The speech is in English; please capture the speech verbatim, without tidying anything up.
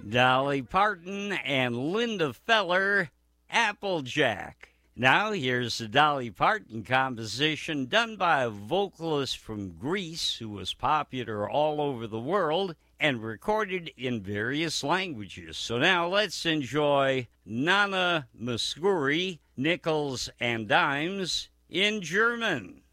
Dolly Parton and Linda Feller, Applejack. Now here's the Dolly Parton composition done by a vocalist from Greece who was popular all over the world and recorded in various languages. So now let's enjoy Nana Mouskouri, Nickels and Dimes in German.